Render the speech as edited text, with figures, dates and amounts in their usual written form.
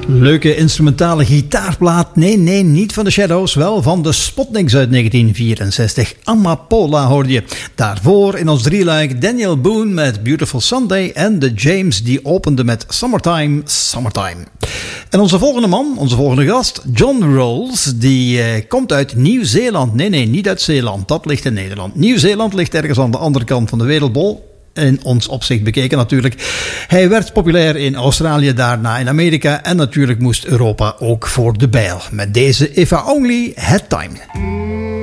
Leuke instrumentale gitaarplaat. Nee, niet van de Shadows. Wel van de Spotniks uit 1964. Amapola hoorde je. Daarvoor in ons drieluik Daniel Boone met Beautiful Sunday. En de James die opende met Summertime. En onze volgende man, onze volgende gast, John Rolls. Die komt uit Nieuw-Zeeland. Nee, niet uit Zeeland. Dat ligt in Nederland. Nieuw-Zeeland ligt ergens aan de andere kant van de wereldbol. In ons opzicht bekeken natuurlijk. Hij werd populair in Australië, daarna in Amerika en natuurlijk moest Europa ook voor de bijl. Met deze If I Only Had Time.